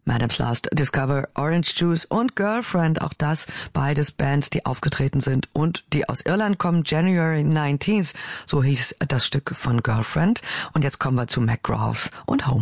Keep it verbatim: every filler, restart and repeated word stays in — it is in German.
Madam's Last Discover, Orange Juice und Girlfriend, auch das beides Bands, die aufgetreten sind und die aus Irland kommen. January nineteenth, so hieß das Stück von Girlfriend. Und jetzt kommen wir zu McGraws und Home.